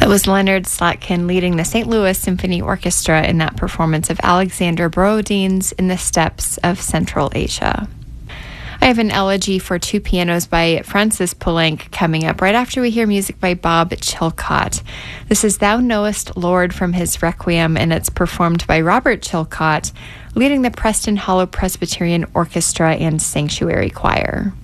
It was Leonard Slatkin leading the St. Louis Symphony Orchestra in that performance of Alexander Borodin's In the Steppes of Central Asia. I have an elegy for two pianos by Francis Poulenc coming up right after we hear music by Bob Chilcott. This is Thou Knowest, Lord, from his Requiem, and it's performed by Robert Chilcott, leading the Preston Hollow Presbyterian Orchestra and Sanctuary Choir.